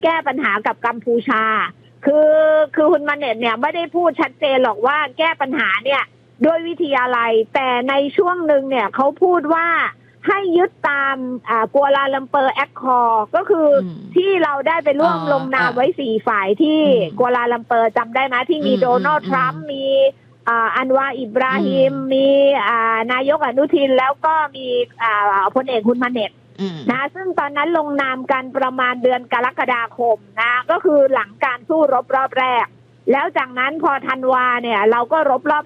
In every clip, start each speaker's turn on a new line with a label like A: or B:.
A: แก้ปัญหากับกัมพูชาคือคุณมาเน็ตเนี่ยไม่ได้พูดชัดเจนหรอกว่าแก้ปัญหาเนี่ยด้วยวิธีอะไรแต่ในช่วงหนึ่งเนี่ยเขาพูดว่าให้ยึดตามกัวลาลัมเปอร์แอคคอร์ก็คือที่เราได้ไปร่วมลงนามไว้4ฝ่ายที่กัวลาลัมเปอร์จำได้ไหมที่มีโดนัลด์ทรัมป์มีอันวาอิบราฮิมมีนายกอนุทินแล้วก็มีพลเอกคุณมาเน็ตนะซึ่งตอนนั้นลงนามกันประมาณเดือนกรกฎาคมนะก็คือหลังการสู้รบรอบแรกแล้วจากนั้นพอธันวาเนี่ยเราก็รบรอบ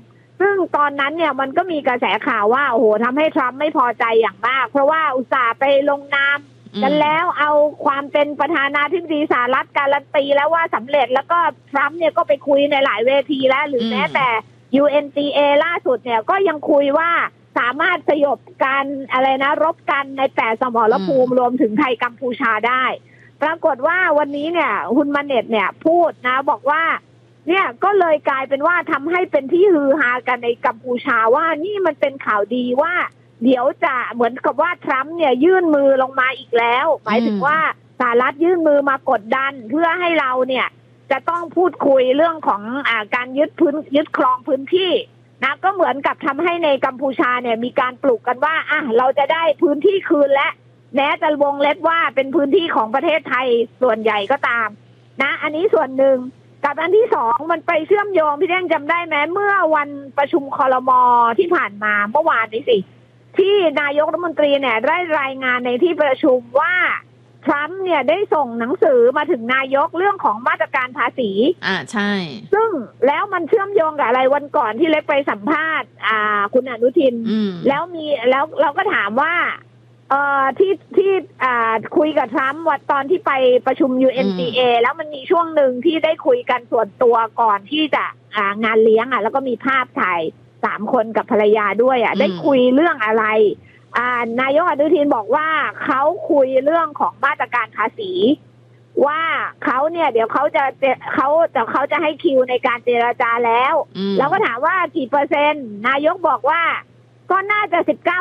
A: 2ซึ่งตอนนั้นเนี่ยมันก็มีกระแสข่าวว่าโอ้โหทำให้ทรัมป์ไม่พอใจอย่างมากเพราะว่าอุตส่าห์ไปลงนามกันแล้วเอาความเป็นประธานาธิบดีสหรัฐการันตีแล้วว่าสำเร็จแล้วก็ทรัมป์เนี่ยก็ไปคุยในหลายเวทีแล้วหรือแม้แต่ UNGA ล่าสุดเนี่ยก็ยังคุยว่าสามารถสยบการอะไรนะรบกันใน8สมรภูมิรวมถึงไทยกัมพูชาได้ปรากฏว่าวันนี้เนี่ยคุณมาเน็ตเนี่ยพูดนะบอกว่าเนี่ยก็เลยกลายเป็นว่าทำให้เป็นที่ฮือฮากันในกัมพูชาว่านี่มันเป็นข่าวดีว่าเดี๋ยวจะเหมือนกับว่าทรัมป์เนี่ยยื่นมือลงมาอีกแล้วหมายถึงว่าสหรัฐยื่นมือมากดดันเพื่อให้เราเนี่ยจะต้องพูดคุยเรื่องของการยึดครองพื้นที่นะก็เหมือนกับทำให้ในกัมพูชาเนี่ยมีการปลุกกันว่าเราจะได้พื้นที่คืนและแม้จะวงเล็บว่าเป็นพื้นที่ของประเทศไทยส่วนใหญ่ก็ตามนะอันนี้ส่วนหนึ่งกับอันที่2มันไปเชื่อมโยงพี่แดงจำได้ไหมเมื่อวันประชุมครม.ที่ผ่านมาเมื่อวานนี้สิที่นายกรัฐมนตรีเนี่ยได้รายงานในที่ประชุมว่าทรัมป์เนี่ยได้ส่งหนังสือมาถึงนายกเรื่องของมาตรการภาษี
B: ใช่
A: ซึ่งแล้วมันเชื่อมโยงกับอะไรวันก่อนที่เล็กไปสัมภาษณ์คุณอนุทินแล้วเราก็ถามว่าที่คุยกับทรัมป์วันตอนที่ไปประชุม UNGA แล้วมันมีช่วงหนึ่งที่ได้คุยกันส่วนตัวก่อนที่จะงานเลี้ยงแล้วก็มีภาพถ่าย3คนกับภรรยาด้วยได้คุยเรื่องอะไรนายกอนุทินบอกว่าเขาคุยเรื่องของมาตรการภาษีว่าเขาเนี่ยเดี๋ยวเขาจะให้คิวในการเจรจาแล้วแล้วก็ถามว่ากี่เปอร์เซ็นต์นายกบอกว่าก็น่าจะ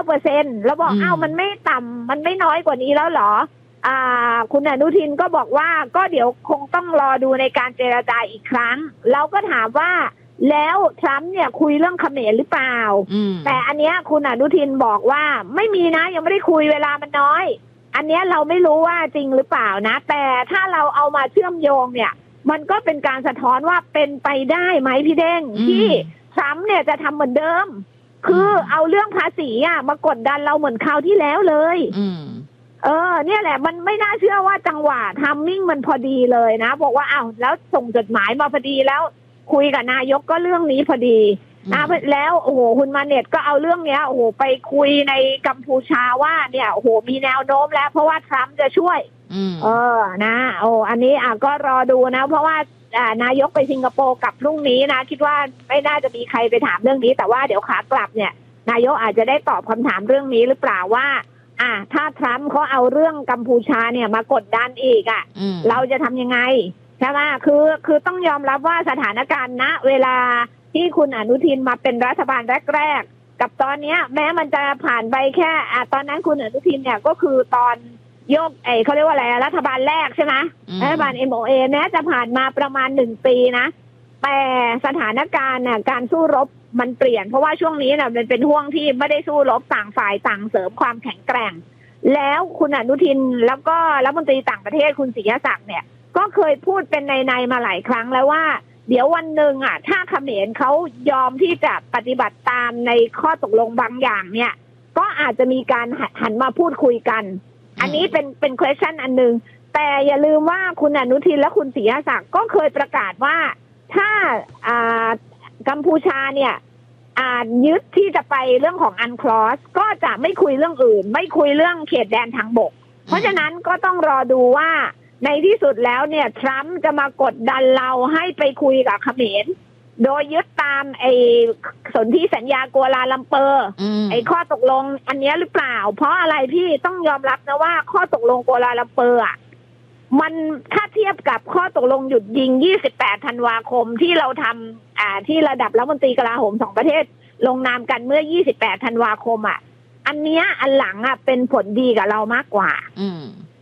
A: 19%แล้วบอกมันไม่ต่ำมันไม่น้อยกว่านี้แล้วเหรอคุณอนุทินก็บอกว่าก็เดี๋ยวคงต้องรอดูในการเจรจาอีกครั้งเราก็ถามว่าแล้วทรัมป์เนี่ยคุยเรื่องเขมรหรือเปล่าแต่อันเนี้ยคุณอนุทินบอกว่าไม่มีนะยังไม่ได้คุยเวลามันน้อยอันเนี้ยเราไม่รู้ว่าจริงหรือเปล่านะแต่ถ้าเราเอามาเชื่อมโยงเนี่ยมันก็เป็นการสะท้อนว่าเป็นไปได้ไหมพี่เด้งที่ทรัมป์เนี่ยจะทำเหมือนเดิมคือเอาเรื่องภาษีมากดดันเราเหมือนคราวที่แล้วเลยเนี่ยแหละมันไม่น่าเชื่อว่าจังหวะทัมมิ่งมันพอดีเลยนะบอกว่าแล้วส่งจดหมายมาพอดีแล้วคุยกับนายกก็เรื่องนี้พอดีนะแล้วโอ้โหคุณมาเน็ตก็เอาเรื่องเนี้ยโอ้โหไปคุยในกัมพูชาว่าเนี่ยโอ้โหมีแนวโน้มแล้วเพราะว่าทรัมป์จะช่วยนะอันนี้ก็รอดูนะเพราะว่านายกไปสิงคโปร์กลับพรุ่งนี้นะคิดว่าไม่น่าจะมีใครไปถามเรื่องนี้แต่ว่าเดี๋ยวขากลับเนี่ยนายกอาจจะได้ตอบคำถามเรื่องนี้หรือเปล่าว่าถ้าทรัมป์เขาเอาเรื่องกัมพูชาเนี่ยมากดดันอีกเราจะทำยังไงใช่ไหมคือต้องยอมรับว่าสถานการณ์ณเวลาที่คุณอนุทินมาเป็นรัฐบาลแรกๆกับตอนนี้แม้มันจะผ่านไปแค่ตอนนั้นคุณอนุทินเนี่ยก็คือตอนยกเขาเรียกว่าอะไรรัฐบาลแรกใช่ไหมรัฐบาล MOA แม้จะผ่านมาประมาณ1 ปีนะแต่สถานการณ์การสู้รบมันเปลี่ยนเพราะว่าช่วงนี้มันเป็นห่วงที่ไม่ได้สู้รบต่างฝ่ายต่างเสริมความแข็งแกร่งแล้วคุณอนุทินแล้วก็รัฐมนตรีต่างประเทศคุณศิยศักดิ์เนี่ยก็เคยพูดเป็นในมาหลายครั้งแล้วว่าเดี๋ยววันหนึ่งถ้าเขมรเขายอมที่จะปฏิบัติตามในข้อตกลงบางอย่างเนี่ยก็อาจจะมีการหันมาพูดคุยกันอันนี้เป็น question อันนึงแต่อย่าลืมว่าคุณอนุทินและคุณศิยศักดิ์ก็เคยประกาศว่าถ้ากัมพูชาเนี่ยยึดที่จะไปเรื่องของอันคลอสก็จะไม่คุยเรื่องอื่นไม่คุยเรื่องเขตแดนทางบกเพราะฉะนั้นก็ต้องรอดูว่าในที่สุดแล้วเนี่ยทรัมป์จะมากดดันเราให้ไปคุยกับเขมรโดยยึดตามสนธิสัญญากัวลาลัมเปอร์ข้อตกลงอันนี้หรือเปล่าเพราะอะไรพี่ต้องยอมรับนะว่าข้อตกลงกัวลาลัมเปอร์มันถ้าเทียบกับข้อตกลงหยุดยิง28ธันวาคมที่เราทำที่ระดับรัฐมนตรีกลาโหม2ประเทศลงนามกันเมื่อ28ธันวาคมอันเนี้ยอันหลังเป็นผลดีกับเรามากกว่า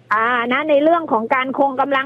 A: นะในเรื่องของการคงกำลัง